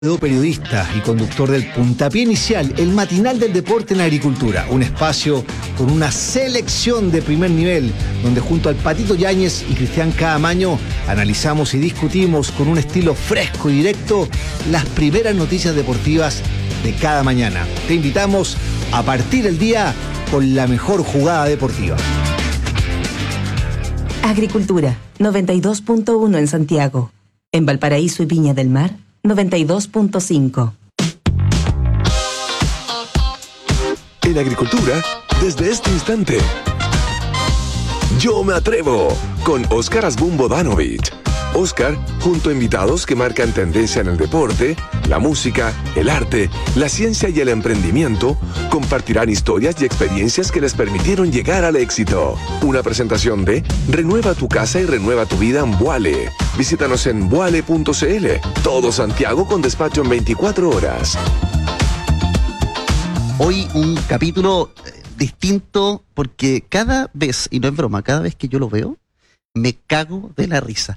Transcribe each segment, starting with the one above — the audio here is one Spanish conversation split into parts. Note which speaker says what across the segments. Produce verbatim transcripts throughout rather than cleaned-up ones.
Speaker 1: Periodista y conductor del Puntapié Inicial, el matinal del deporte en la agricultura, un espacio con una selección de primer nivel, donde junto al Patito Yáñez y Cristian Caamaño analizamos y discutimos con un estilo fresco y directo las primeras noticias deportivas de cada mañana. Te invitamos a partir el día con la mejor jugada deportiva.
Speaker 2: Agricultura, noventa y dos punto uno en Santiago. En Valparaíso y Viña del Mar, noventa y dos punto cinco.
Speaker 3: En agricultura, desde este instante, Yo Me Atrevo, con Óscar Asbun Bodanovich. Óscar, junto a invitados que marcan tendencia en el deporte, la música, el arte, la ciencia y el emprendimiento, compartirán historias y experiencias que les permitieron llegar al éxito. Una presentación de Renueva tu casa y renueva tu vida en Vuale. Visítanos en vuale punto cl. Todo Santiago con despacho en veinticuatro horas.
Speaker 4: Hoy un capítulo eh, distinto porque cada vez, y no es broma, cada vez que yo lo veo, me cago de la risa.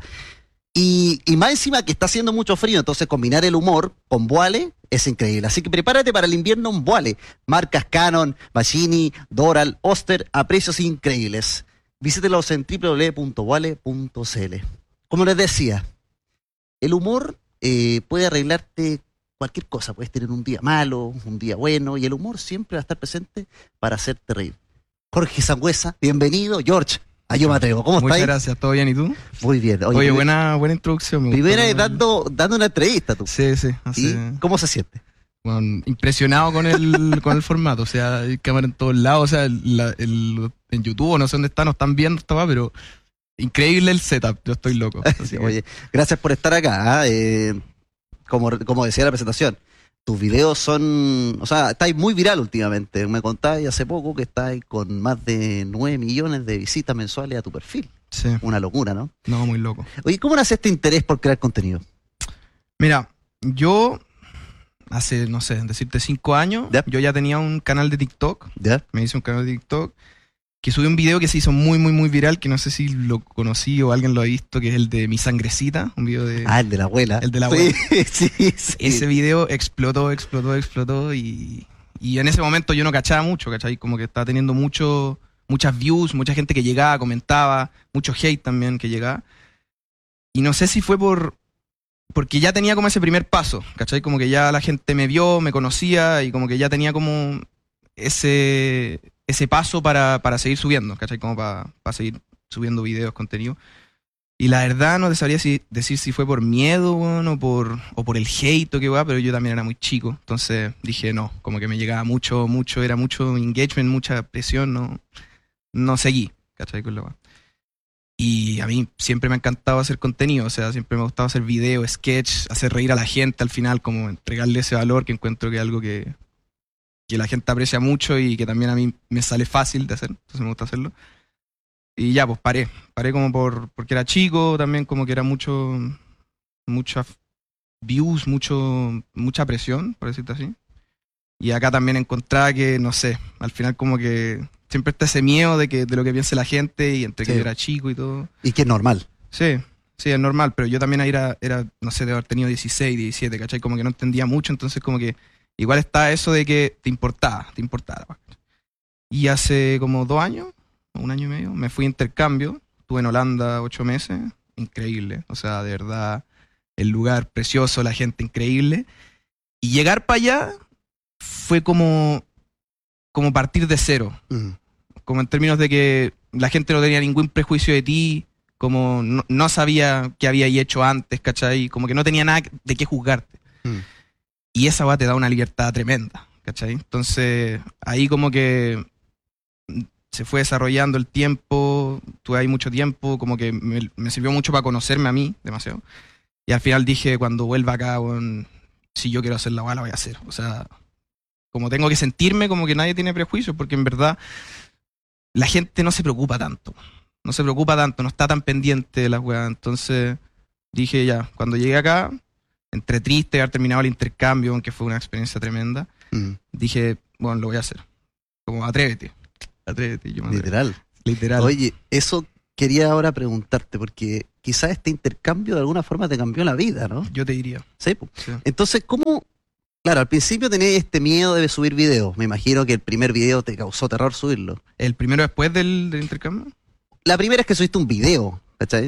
Speaker 4: Y, y más encima que está haciendo mucho frío, entonces combinar el humor con Vuale es increíble. Así que prepárate para el invierno en Vuale. Marcas Canon, Machini, Doral, Oster a precios increíbles. Visítelos en doble u doble u doble u punto vuale punto cl. Como les decía, el humor eh, puede arreglarte cualquier cosa. Puedes tener un día malo, un día bueno, y el humor siempre va a estar presente para hacerte reír. Jorge Sangüesa, bienvenido. George, a Yo Me Atrevo. ¿Cómo estás?
Speaker 5: Muchas gracias, ¿todo bien? ¿Y tú?
Speaker 4: Muy bien.
Speaker 5: Oye, Oye buena, buena introducción. Me
Speaker 4: primera
Speaker 5: gustó,
Speaker 4: vez dando, dando una entrevista, tú.
Speaker 5: Sí, sí.
Speaker 4: Así... ¿Y cómo se siente?
Speaker 5: Bueno, impresionado con el con el formato, o sea, hay cámara en todos lados, o sea, la, el, en YouTube, no sé dónde está, no están viendo, estaba, pero increíble el setup, yo estoy loco. Así que...
Speaker 4: Oye, gracias por estar acá. Eh, como, como decía la presentación, tus videos son, o sea, estáis muy viral últimamente. Me contáis hace poco que estáis con más de nueve millones de visitas mensuales a tu perfil.
Speaker 5: Sí.
Speaker 4: Una locura, ¿no?
Speaker 5: No, muy loco.
Speaker 4: Oye, ¿cómo nace este interés por crear contenido?
Speaker 5: Mira, yo hace, no sé, decirte cinco años,
Speaker 4: ¿Ya?
Speaker 5: Yo ya tenía un canal de TikTok.
Speaker 4: ¿Ya?
Speaker 5: Me hice un canal de TikTok que subí un video que se hizo muy, muy, muy viral, que no sé si lo conocí o alguien lo ha visto, que es el de Mi Sangrecita, un video de...
Speaker 4: Ah, el de la abuela.
Speaker 5: El de la abuela.
Speaker 4: Sí, sí, sí.
Speaker 5: Ese video explotó, explotó, explotó y, y en ese momento yo no cachaba mucho, ¿cachai? Como que estaba teniendo mucho, muchas views, mucha gente que llegaba, comentaba, mucho hate también que llegaba. Y no sé si fue por... porque ya tenía como ese primer paso, ¿cachai? Como que ya la gente me vio, me conocía y como que ya tenía como ese... ese paso para, para seguir subiendo, ¿cachai? Como para, para seguir subiendo videos, contenido. Y la verdad no te sabría si, decir si fue por miedo, bueno, o, por, o por el hate o qué va, pero yo también era muy chico. Entonces dije no, como que me llegaba mucho, mucho, era mucho engagement, mucha presión, no, no seguí, ¿cachai? Con lo va. Y a mí siempre me ha encantado hacer contenido, o sea, siempre me ha gustado hacer video, sketch, hacer reír a la gente al final, como entregarle ese valor que encuentro que es algo que... que la gente aprecia mucho y que también a mí me sale fácil de hacer, entonces me gusta hacerlo. Y ya, pues paré, paré como por porque era chico, también como que era mucho, muchas views, mucho, mucha presión, por decirte así. Y acá también encontraba que, no sé, al final como que siempre está ese miedo de que de lo que piense la gente y entre
Speaker 4: Sí.
Speaker 5: que yo era chico y todo.
Speaker 4: Y que es normal.
Speaker 5: Sí, sí, es normal, pero yo también ahí era, era no sé, de haber tenido dieciséis, diecisiete, ¿cachai? Como que no entendía mucho, entonces como que igual está eso de que te importaba, te importaba. Y hace como dos años, un año y medio, me fui a intercambio. Estuve en Holanda ocho meses. Increíble. O sea, de verdad, el lugar precioso, la gente increíble. Y llegar para allá fue como, como partir de cero.
Speaker 4: Mm.
Speaker 5: Como en términos de que la gente no tenía ningún prejuicio de ti, como no, no sabía qué había hecho antes, ¿cachai? Como que no tenía nada de qué juzgarte.
Speaker 4: Mm.
Speaker 5: Y esa va te da una libertad tremenda, ¿cachai? Entonces, ahí como que se fue desarrollando el tiempo, tuve ahí mucho tiempo, como que me, me sirvió mucho para conocerme a mí, demasiado. Y al final dije, cuando vuelva acá, bueno, si yo quiero hacer la bala, voy a hacer. O sea, como tengo que sentirme como que nadie tiene prejuicios, porque en verdad la gente no se preocupa tanto. No se preocupa tanto, no está tan pendiente de las weas. Entonces dije, ya, cuando llegué acá... entre triste de haber terminado el intercambio, aunque fue una experiencia tremenda, mm. dije, bueno, lo voy a hacer. Como, atrévete, atrévete. Yo me
Speaker 4: Literal.
Speaker 5: Literal.
Speaker 4: Oye, eso quería ahora preguntarte, porque quizás este intercambio de alguna forma te cambió la vida, ¿no?
Speaker 5: Yo te diría.
Speaker 4: Sí, po.
Speaker 5: Sí.
Speaker 4: Entonces, ¿cómo? Claro, al principio tenías este miedo de subir videos. Me imagino que el primer video te causó terror subirlo.
Speaker 5: ¿El primero después del, del intercambio?
Speaker 4: La primera es que subiste un video, ¿cachai?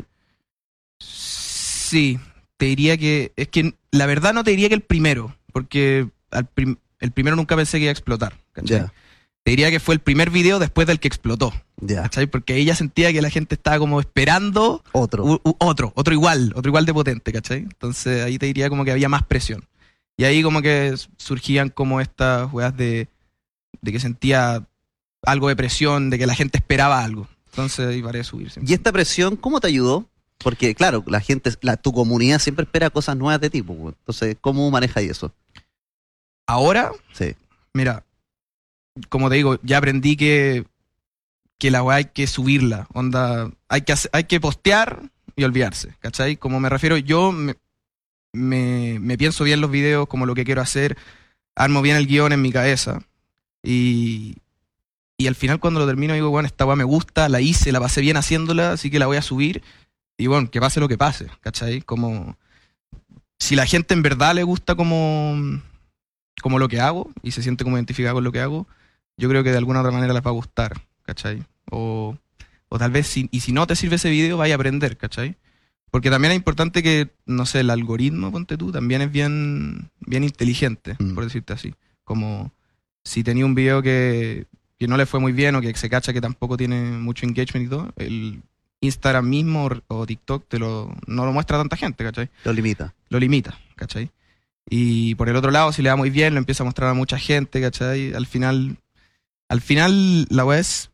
Speaker 5: Sí, te diría que... Es que la verdad no te diría que el primero, porque al prim- el primero nunca pensé que iba a explotar, ¿cachai?
Speaker 4: Ya,
Speaker 5: Te diría que fue el primer video después del que explotó,
Speaker 4: ya.
Speaker 5: ¿cachai? Porque ella sentía que la gente estaba como esperando
Speaker 4: Otro.
Speaker 5: u- u- otro, otro igual, otro igual de potente, ¿cachai? Entonces ahí te diría como que había más presión. Y ahí como que surgían como estas weas de, de que sentía algo de presión, de que la gente esperaba algo. Entonces ahí paré de subir. siempre.
Speaker 4: ¿Y esta presión cómo te ayudó? Porque, claro, la gente, la, tu comunidad siempre espera cosas nuevas de ti, pues, güey. Entonces, ¿cómo manejas eso?
Speaker 5: Ahora,
Speaker 4: Sí.
Speaker 5: mira, como te digo, ya aprendí que, que la weá hay que subirla. Onda, hay que, hacer- hay que postear y olvidarse, ¿cachai? Como me refiero, yo me, me, me pienso bien los videos, como lo que quiero hacer, armo bien el guión en mi cabeza. Y, y al final cuando lo termino digo, bueno, esta weá me gusta, la hice, la pasé bien haciéndola, así que la voy a subir. Y bueno, que pase lo que pase, ¿cachai? Como si la gente en verdad le gusta como, como lo que hago y se siente como identificada con lo que hago, yo creo que de alguna otra manera les va a gustar, ¿cachai? O, o tal vez, si, y si no te sirve ese video, vaya a aprender, ¿cachai? Porque también es importante que, no sé, el algoritmo, ponte tú, también es bien, bien inteligente,
Speaker 4: Mm.
Speaker 5: por decirte así. Como si tenía un video que, que no le fue muy bien o que se cacha que tampoco tiene mucho engagement y todo, el Instagram mismo o, o TikTok te lo, no lo muestra a tanta gente, ¿cachai?
Speaker 4: Lo limita.
Speaker 5: Lo limita, ¿cachai? Y por el otro lado, si le va muy bien, lo empieza a mostrar a mucha gente, ¿cachai? Al final, al final la weá es,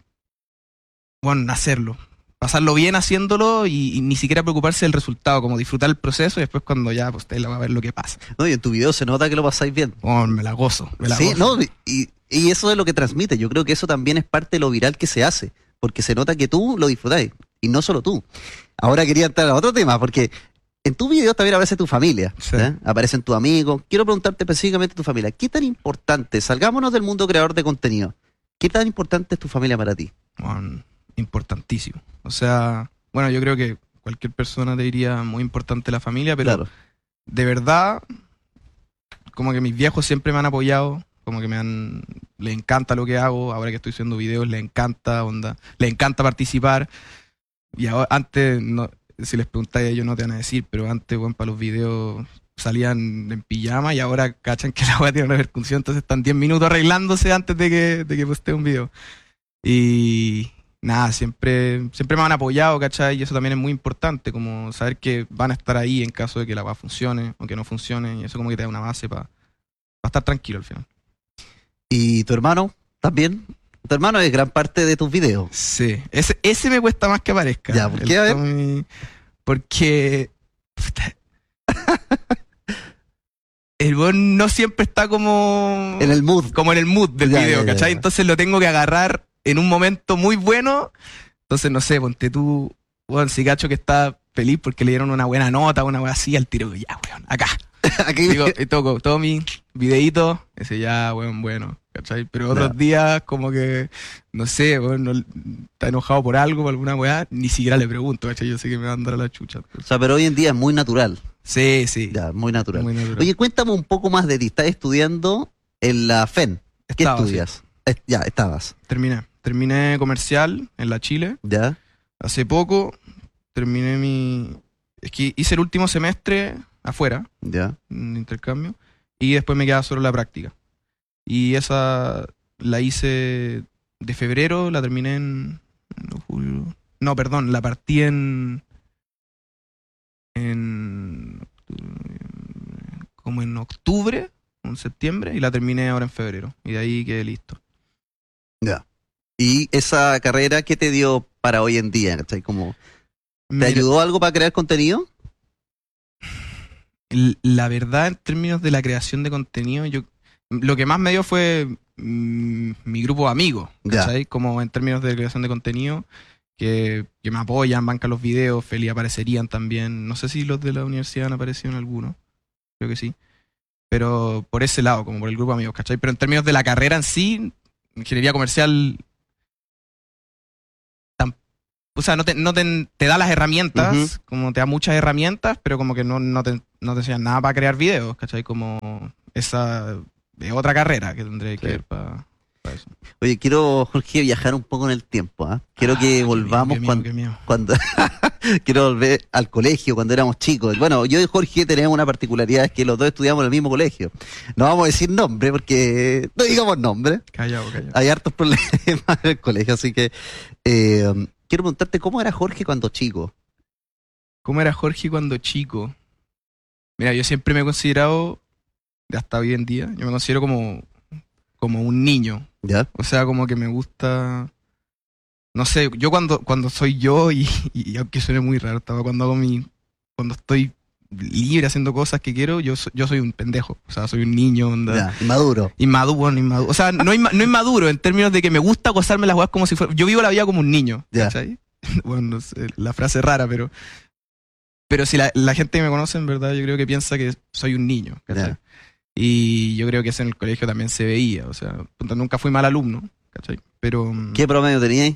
Speaker 5: bueno, hacerlo. Pasarlo bien haciéndolo y, y ni siquiera preocuparse del resultado, como disfrutar el proceso y después cuando ya, pues usted la va a ver lo que pasa.
Speaker 4: No, y en tu video se nota que lo pasáis bien.
Speaker 5: Oh, me la gozo, me la
Speaker 4: Sí,
Speaker 5: gozo.
Speaker 4: no, y, y eso es lo que transmite. Yo creo que eso también es parte de lo viral que se hace, porque se nota que tú lo disfrutáis, y no solo tú. Ahora quería entrar a otro tema, porque en tu video también aparece tu familia,
Speaker 5: Sí.
Speaker 4: ¿eh? Aparecen tus amigos. Quiero preguntarte específicamente tu familia. ¿Qué tan importante, salgámonos del mundo creador de contenido, qué tan importante es tu familia para ti?
Speaker 5: Bueno, importantísimo. O sea, bueno, yo creo que cualquier persona te diría muy importante la familia, pero
Speaker 4: Claro.
Speaker 5: de verdad, como que mis viejos siempre me han apoyado, como que me han, les encanta lo que hago, ahora que estoy haciendo videos, les encanta, onda, les encanta participar. Y ahora, antes, no, si les preguntáis a ellos no te van a decir, pero antes, bueno, para los videos salían en pijama y ahora cachan que la weá tiene repercusión, entonces están diez minutos arreglándose antes de que, de que postee un video. Y nada, siempre, siempre me han apoyado, ¿cachai? Y eso también es muy importante, como saber que van a estar ahí en caso de que la weá funcione o que no funcione, y eso como que te da una base para estar tranquilo al final.
Speaker 4: ¿Y tu hermano también? Tu hermano es gran parte de tus videos.
Speaker 5: Sí, ese, ese me cuesta más que aparezca.
Speaker 4: Ya, ¿por
Speaker 5: El
Speaker 4: qué? A ver.
Speaker 5: Tommy, porque puta, el weón no siempre está como
Speaker 4: En el mood.
Speaker 5: como en el mood del
Speaker 4: Ya,
Speaker 5: video,
Speaker 4: ya, ya,
Speaker 5: ¿cachai?
Speaker 4: ya.
Speaker 5: Entonces lo tengo que agarrar en un momento muy bueno. Entonces, no sé, ponte tú, weón, si cacho que está feliz porque le dieron una buena nota, una weá así al tiro, ya, weón, acá.
Speaker 4: Aquí-
Speaker 5: Digo, y toco todo mi videíto, ese ya, weón, bueno, ¿cachai? Pero otros
Speaker 4: Ya.
Speaker 5: días, como que, no sé, weón, no- está enojado por algo, por alguna weá, ni siquiera le pregunto, ¿cachai? Yo sé que me va a andar a la chucha.
Speaker 4: O sea, pero hoy en día es muy natural.
Speaker 5: Sí, sí.
Speaker 4: Ya, muy natural.
Speaker 5: Muy natural.
Speaker 4: Oye, cuéntame un poco más de ti. Estás estudiando en la F E N. ¿Qué
Speaker 5: Estaba,
Speaker 4: estudias? Es- ya, estabas.
Speaker 5: Terminé. Terminé comercial en la Chile.
Speaker 4: ¿Ya?
Speaker 5: Hace poco terminé mi... Es que hice el último semestre afuera,
Speaker 4: ¿Ya?
Speaker 5: en intercambio, y después me quedaba solo la práctica. Y esa la hice de febrero, la terminé en... en julio. No, perdón, la partí en... en... como en octubre, o en septiembre, y la terminé ahora en febrero. Y de ahí quedé listo.
Speaker 4: Ya. ¿Y esa carrera qué te dio para hoy en día? ¿Cachai? Como, ¿te
Speaker 5: Mira,
Speaker 4: ayudó algo para crear contenido?
Speaker 5: l- la verdad, en términos de la creación de contenido, yo lo que más me dio fue mm, mi grupo de amigos,
Speaker 4: Ya.
Speaker 5: ¿cachai? Como en términos de creación de contenido, que, que me apoyan, bancan los videos, Feli aparecerían también. No sé si los de la universidad han aparecido en alguno, creo que sí. Pero por ese lado, como por el grupo de amigos, ¿cachai? Pero en términos de la carrera en sí, ingeniería comercial, tan, o sea, no te, no te, te da las herramientas,
Speaker 4: Ujú.
Speaker 5: como te da muchas herramientas, pero como que no, no, te, no te enseñan nada para crear videos, ¿cachai? Como esa es otra carrera que tendré que
Speaker 4: Sí.
Speaker 5: ver para eso.
Speaker 4: Oye, quiero, Jorge, viajar un poco en el tiempo. ¿ah? Quiero
Speaker 5: Ah,
Speaker 4: que
Speaker 5: qué
Speaker 4: volvamos
Speaker 5: miedo,
Speaker 4: cuando,
Speaker 5: qué miedo,
Speaker 4: cuando quiero volver al colegio cuando éramos chicos. Bueno, yo y Jorge tenemos una particularidad, es que los dos estudiamos en el mismo colegio. No vamos a decir nombre porque no digamos nombre.
Speaker 5: Callado, callado.
Speaker 4: Hay hartos problemas en el colegio, así que eh, quiero preguntarte cómo era Jorge cuando chico.
Speaker 5: ¿Cómo era Jorge cuando chico? Mira, yo siempre me he considerado, hasta hoy en día, yo me considero como, como un niño.
Speaker 4: ¿Ya?
Speaker 5: O sea, como que me gusta. No sé, yo cuando, cuando soy yo, y, y aunque suene muy raro, estaba cuando hago mi. Cuando estoy libre haciendo cosas que quiero, yo, so- yo soy un pendejo. O sea, soy un niño, onda.
Speaker 4: Ya, inmaduro.
Speaker 5: Inmaduro, bueno, inmaduro. O sea, no, inma- no inmaduro en términos de que me gusta gozarme las weas como si fuera. Yo vivo la vida como un niño.
Speaker 4: Ya.
Speaker 5: ¿Cachai? Bueno, no sé, la frase es rara, pero. Pero si la, la gente que me conoce, en verdad, yo creo que piensa que soy un niño. ¿Cachai?
Speaker 4: Ya.
Speaker 5: Y yo creo que eso en el colegio también se veía. O sea, puta, nunca fui mal alumno. ¿Cachai? Pero. mm,
Speaker 4: ¿Qué promedio teníais?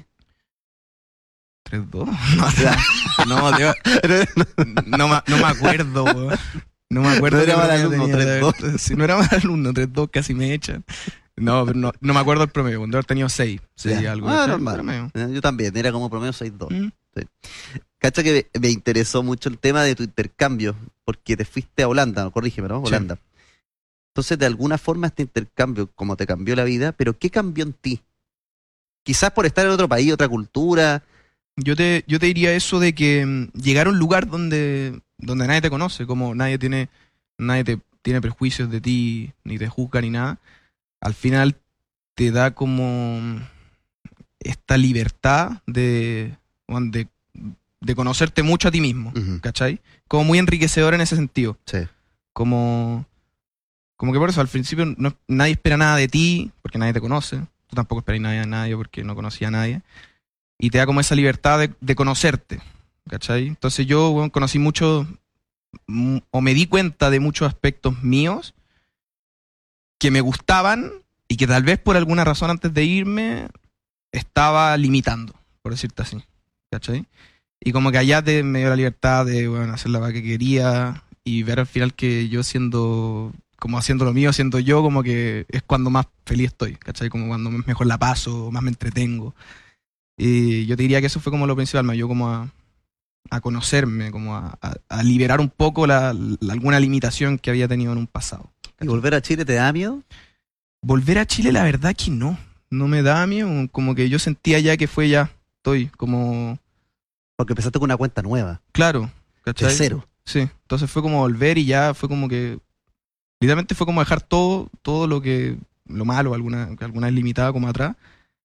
Speaker 5: ¿tres dos? No, no, tío, no, me- no me acuerdo, weón. No me acuerdo.
Speaker 4: No era
Speaker 5: qué
Speaker 4: mal
Speaker 5: promedio
Speaker 4: alumno,
Speaker 5: tenía,
Speaker 4: tres dos.
Speaker 5: de verdad. Si no era mal alumno, tres dos casi me echan. No, pero no, no me acuerdo el promedio. Cuando haber tenido seis, seis
Speaker 4: Ya.
Speaker 5: algo.
Speaker 4: Ah,
Speaker 5: ¿cachai?
Speaker 4: normal.
Speaker 5: Promedio.
Speaker 4: Eh, Yo también, era como promedio seis dos.
Speaker 5: Mm.
Speaker 4: Cacha que me, me interesó mucho el tema de tu intercambio, porque te fuiste a Holanda, corrígeme, ¿no?
Speaker 5: Sí.
Speaker 4: Holanda. Entonces, de alguna forma, este intercambio, como te cambió la vida, pero ¿qué cambió en ti? Quizás por estar en otro país, otra cultura.
Speaker 5: Yo te, yo te diría eso de que mm, llegar a un lugar donde, donde nadie te conoce, como nadie tiene, nadie te, tiene prejuicios de ti, ni te juzga ni nada, al final te da como mm, esta libertad de, bueno, de, de conocerte mucho a ti mismo,
Speaker 4: Ujú.
Speaker 5: ¿cachai? Como muy enriquecedor en ese sentido.
Speaker 4: Sí.
Speaker 5: Como, como que por eso al principio no- nadie espera nada de ti, porque nadie te conoce. Tú tampoco esperas nada de nadie porque no conocía a nadie. Y te da como esa libertad de, de conocerte, ¿cachai? Entonces yo, bueno, conocí mucho, mm, o me di cuenta de muchos aspectos míos que me gustaban y que tal vez por alguna razón antes de irme estaba limitando, por decirte así, ¿cachai? Y como que allá te, me dio la libertad de, bueno, hacer la que quería y ver al final que yo siendo, como haciendo lo mío, siendo yo, como que es cuando más feliz estoy, ¿cachai? Como cuando mejor la paso, más me entretengo. Y yo te diría que eso fue como lo principal, me ayudó como a, a conocerme, como a, a- a liberar un poco la, la- alguna limitación que había tenido en un pasado.
Speaker 4: ¿Y volver a Chile te da miedo?
Speaker 5: Volver a Chile, la verdad que no. No me da miedo, como que yo sentía ya que fue ya, estoy como,
Speaker 4: Porque empezaste con una cuenta nueva,
Speaker 5: claro,
Speaker 4: de
Speaker 5: ¿cachai?
Speaker 4: cero.
Speaker 5: Sí, entonces fue como volver y ya fue como que, literalmente fue como dejar todo, todo lo que, lo malo, alguna, que alguna vez limitaba como atrás.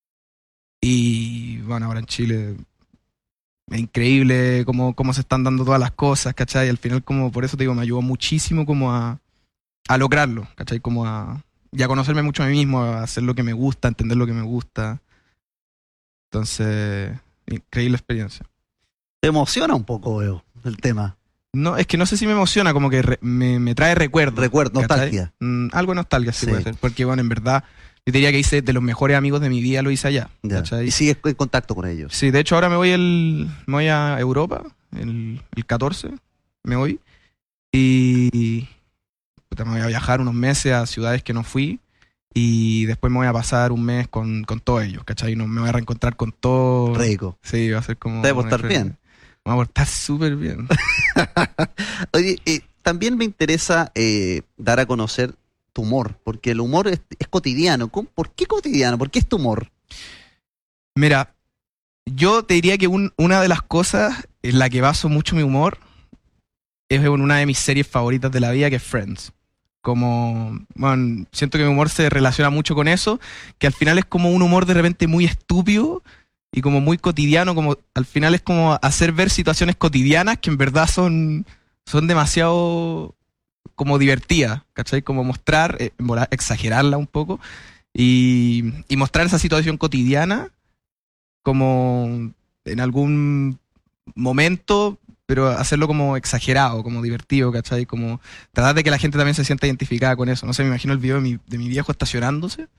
Speaker 5: Y bueno, ahora en Chile es increíble cómo, cómo se están dando todas las cosas, ¿cachai? Y al final como, por eso te digo, me ayudó muchísimo como a, a lograrlo, ¿cachai? Como a, y a conocerme mucho a mí mismo, a hacer lo que me gusta, a entender lo que me gusta. Entonces, increíble experiencia.
Speaker 4: Te emociona un poco, veo, el tema.
Speaker 5: No, es que no sé si me emociona, como que re- me, me trae recuerdos.
Speaker 4: Recuerdo,
Speaker 5: ¿cachai?
Speaker 4: nostalgia.
Speaker 5: Mm, algo de nostalgia sí,
Speaker 4: Sí.
Speaker 5: puede ser. Porque, bueno, en verdad, yo te diría que hice de los mejores amigos de mi vida, lo hice allá.
Speaker 4: Ya.
Speaker 5: ¿cachai?
Speaker 4: Y sigues en contacto con ellos.
Speaker 5: Sí, de hecho ahora me voy el, me voy a Europa, el, el catorce, me voy. Y puta, me voy a viajar unos meses a ciudades que no fui. Y después me voy a pasar un mes con, con todos ellos, ¿cachai? No, me voy a reencontrar con todos.
Speaker 4: Rico.
Speaker 5: Sí, va a ser como...
Speaker 4: Te va a
Speaker 5: una
Speaker 4: portar
Speaker 5: experiencia.
Speaker 4: bien.
Speaker 5: Me va a portar súper bien.
Speaker 4: Oye, eh, también me interesa eh, dar a conocer tu humor, porque el humor es, es cotidiano. ¿Cómo- ¿Por qué cotidiano? ¿Por qué es tu humor?
Speaker 5: Mira, yo te diría que un- una de las cosas en la que baso mucho mi humor es en una de mis series favoritas de la vida, que es Friends. Como, bueno, siento que mi humor se relaciona mucho con eso, que al final es como un humor de repente muy estúpido y como muy cotidiano, como al final es como hacer ver situaciones cotidianas que en verdad son, son demasiado como divertidas, ¿cachai? Como mostrar, eh, en volar, exagerarla un poco y, y mostrar esa situación cotidiana como en algún momento, pero hacerlo como exagerado, como divertido, ¿cachai? Como tratar de que la gente también se sienta identificada con eso. No sé, me imagino el video de mi, de mi viejo estacionándose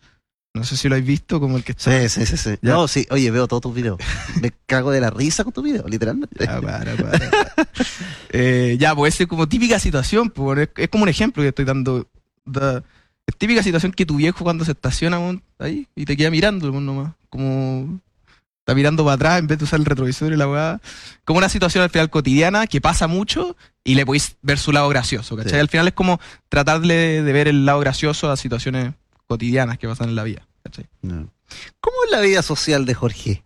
Speaker 5: No sé si lo habéis visto, como el que está.
Speaker 4: Sí, sí, sí, sí.
Speaker 5: Ya.
Speaker 4: No, sí, oye, veo todos tus videos. Me cago de la risa con tus videos, literalmente.
Speaker 5: Ya, para, para, para. Eh, ya, pues es como típica situación, pues, es, es como un ejemplo que estoy dando. Da- es típica situación que tu viejo cuando se estaciona weón, ahí y te queda mirando weón, nomás. Como está mirando para atrás en vez de usar el retrovisor y la weá. Como una situación al final cotidiana que pasa mucho y le podéis ver su lado gracioso, ¿cachai?
Speaker 4: Sí.
Speaker 5: Al final es como tratarle de ver el lado gracioso a situaciones cotidianas que pasan en la vida, ¿cachai?
Speaker 4: No. ¿Cómo es la vida social de Jorge?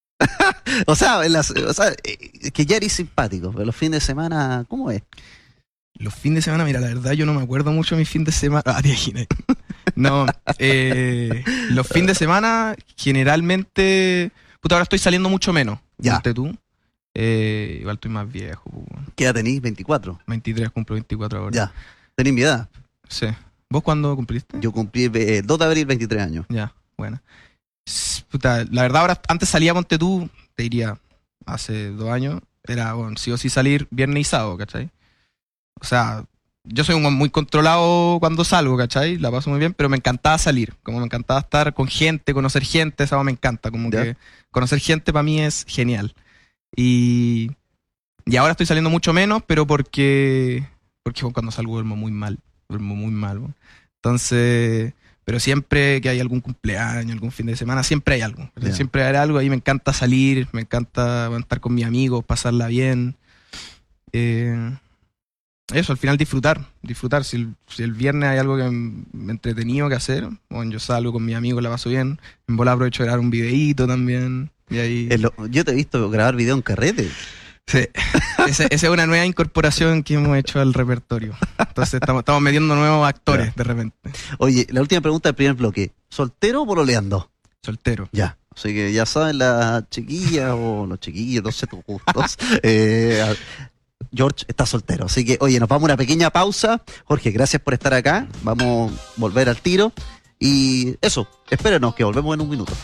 Speaker 4: o sea, en las- o sea, eh, que ya eres simpático, pero los fines de semana, ¿cómo es?
Speaker 5: Los fines de semana, mira, la verdad yo no me acuerdo mucho de mis fines de semana. Ah, te imaginas. No, eh, los fines de semana generalmente... Puta, ahora estoy saliendo mucho menos.
Speaker 4: Ya.
Speaker 5: Ponte tú. Eh, igual estoy más viejo. pues, weón.
Speaker 4: ¿Qué edad tenís? veinticuatro.
Speaker 5: veintitrés, cumplo veinticuatro ahora.
Speaker 4: Ya. Tenés mi edad.
Speaker 5: Sí. ¿Vos cuándo cumpliste?
Speaker 4: Yo cumplí el dos de abril, veintitrés años.
Speaker 5: Ya, bueno. S- Puta, la verdad ahora, antes salía Ponte tú, te diría, hace dos años, era, bueno, sí o sí salir viernes y sábado, ¿cachai? O sea, yo soy un weón muy controlado cuando salgo, ¿cachai? La paso muy bien, pero me encantaba salir, como me encantaba estar con gente, conocer gente, esa weá me encanta, como
Speaker 4: Ya.
Speaker 5: que conocer gente para mí es genial. Y, y ahora estoy saliendo mucho menos, pero porque, porque bueno, cuando salgo duermo muy mal, duermo muy mal, weón. Entonces, pero siempre que hay algún cumpleaños, algún fin de semana, siempre hay algo. ¿cachai?
Speaker 4: Ya.
Speaker 5: Siempre hay algo, ahí me encanta salir, me encanta bueno, estar con mis amigos, pasarla bien. Eh, eso, al final disfrutar, disfrutar. Si el, si el viernes hay algo que m- me entretenido que hacer, bueno, yo salgo con mis amigos, la paso bien. En bola aprovecho de grabar un videíto también. Y ahí...
Speaker 4: Es lo- yo te he visto grabar video en carrete.
Speaker 5: Sí. Ese- Esa es una nueva incorporación que hemos hecho al repertorio. Entonces estamos, estamos metiendo nuevos actores
Speaker 4: Ya.
Speaker 5: de repente.
Speaker 4: Oye, la última pregunta del primer bloque. ¿Soltero o pololeando?
Speaker 5: Soltero.
Speaker 4: Ya. Así que ya saben las chiquillas o los chiquillos, no sé tus gustos. Eh, a- George está soltero. Así que, oye, nos vamos a una pequeña pausa. Jorge, gracias por estar acá. Vamos a volver al tiro. Y eso, espérenos que volvemos en un minuto.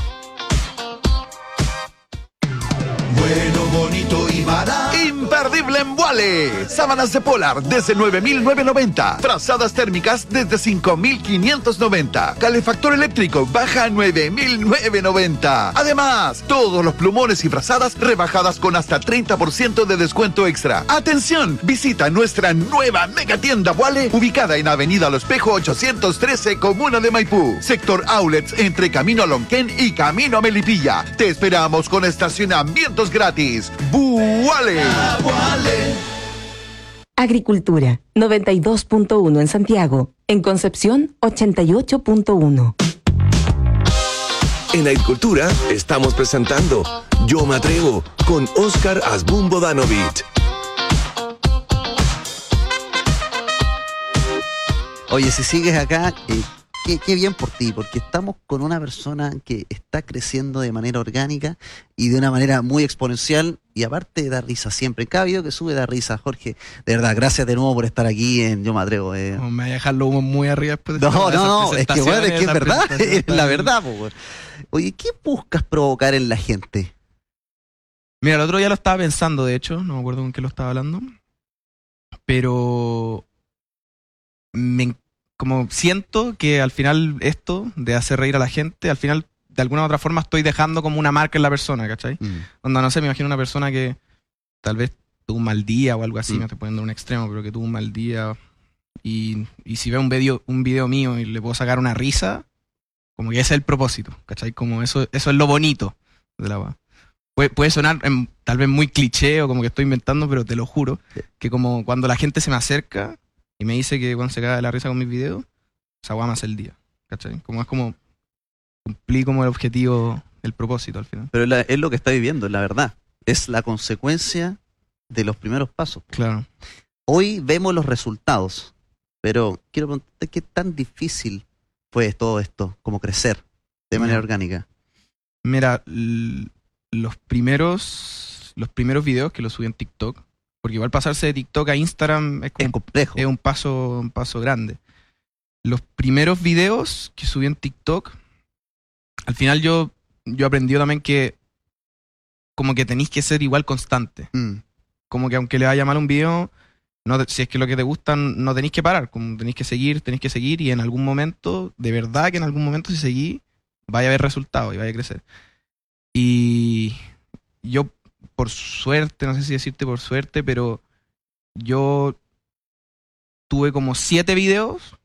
Speaker 6: Bueno, bonito y barato. Imperdible en Wally. Sábanas de polar desde nueve mil novecientos noventa. Frazadas térmicas desde cinco mil quinientos noventa. Calefactor eléctrico baja a nueve mil novecientos noventa. Además, todos los plumones y frazadas rebajadas con hasta treinta por ciento de descuento extra. Atención, visita nuestra nueva mega tienda Wally, ubicada en Avenida Lo Espejo ochocientos trece, Comuna de Maipú. Sector Outlets entre Camino a Lonquén y Camino a Melipilla. Te esperamos con estacionamientos gratis. ¡Buale!
Speaker 2: Agricultura, noventa y dos punto uno en Santiago. En Concepción, ochenta y ocho punto uno.
Speaker 3: En Agricultura estamos presentando Yo me atrevo con Oscar Asbun Bodanovich.
Speaker 4: Oye, si sigues acá, eh, qué, qué bien por ti, porque estamos con una persona que está creciendo de manera orgánica y de una manera muy exponencial, y aparte da risa siempre. En cada video que sube da risa, Jorge. De verdad, gracias de nuevo por estar aquí en Yo me atrevo. eh.
Speaker 5: No, me voy a dejar los humos muy arriba después de
Speaker 4: No,
Speaker 5: esta-
Speaker 4: no, no,
Speaker 5: esas
Speaker 4: es que bueno, es que es
Speaker 5: presentaciones,
Speaker 4: verdad,
Speaker 5: esas presentaciones
Speaker 4: es la
Speaker 5: tan-
Speaker 4: verdad, po, weón. Oye, ¿qué buscas provocar en la gente?
Speaker 5: Mira, el otro día lo estaba pensando, de hecho, no me acuerdo con qué lo estaba hablando, pero me, en- como siento que al final esto de hacer reír a la gente, al final de alguna u otra forma estoy dejando como una marca en la persona, ¿cachai?
Speaker 4: Mm.
Speaker 5: Onda, no sé, me imagino una persona que tal vez tuvo un mal día o algo así,
Speaker 4: Mm.
Speaker 5: me estoy poniendo un extremo, pero que tuvo un mal día y, y si ve un video, un video mío y le puedo sacar una risa, como que ese es el propósito, ¿cachai? Como eso, eso es lo bonito de la weá. Puede, puede sonar em, tal vez muy cliché o como que estoy inventando, pero te lo juro, que como cuando la gente se me acerca y me dice que cuando se caga de la risa con mis videos, esa weá me hace el día, ¿cachai? Como es como cumplí como el objetivo, el propósito al final.
Speaker 4: Pero es, la- es lo que está viviendo, es la verdad. Es la consecuencia de los primeros pasos.
Speaker 5: Claro.
Speaker 4: Hoy vemos los resultados, pero quiero preguntarte qué tan difícil fue todo esto, como crecer de manera
Speaker 5: Ya.
Speaker 4: orgánica.
Speaker 5: Mira, l- los primeros los primeros videos que los subí en TikTok, porque igual pasarse de TikTok a Instagram es, como
Speaker 4: Es complejo.
Speaker 5: es un paso un paso grande. Los primeros videos que subí en TikTok, al final yo yo aprendí también que como que tenéis que ser igual constante.
Speaker 4: Mm,
Speaker 5: Como que aunque le vaya mal un video, no, si es que lo que te gusta, no tenéis que parar, como tenéis que seguir, tenéis que seguir, y en algún momento, de verdad que en algún momento si seguís, vaya a haber resultados y vaya a crecer. Y yo, por suerte, no sé si decirte por suerte, pero yo tuve como siete videos